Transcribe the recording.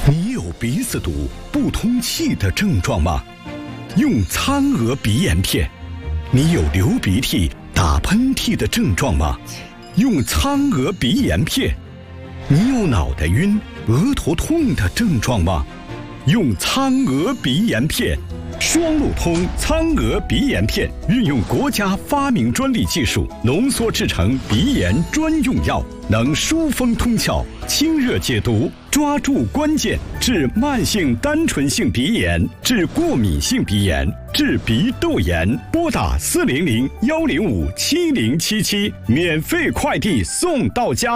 你有鼻子堵、不通气的症状吗？用苍娥鼻炎片。你有流鼻涕、打喷嚏的症状吗？用苍娥鼻炎片。你有脑袋晕、额头痛的症状吗？用苍娥鼻炎片。双路通苍娥鼻炎片运用国家发明专利技术浓缩制成鼻炎专用药，能疏风通窍、清热解毒，抓住关键，治慢性单纯性鼻炎，治过敏性鼻炎，治鼻窦炎。拨打400-105-7077，免费快递送到家。